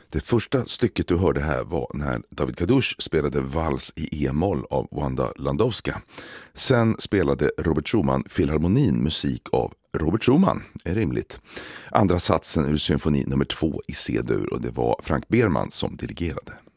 Det första stycket du hörde här var när David Kadush spelade vals i e-moll av Wanda Landowska. Sen spelade Robert Schumann filharmonin musik av Robert Schumann, är rimligt. Andra satsen ur symfoni nummer 2 i C-dur, och det var Frank Berman som dirigerade.